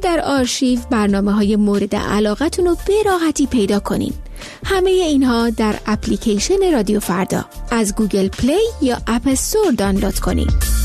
در آرشیو برنامه‌های مورد علاقتون رو به راحتی پیدا کنین. همه اینها در اپلیکیشن رادیو فردا از گوگل پلی یا اپ استور دانلود کنین.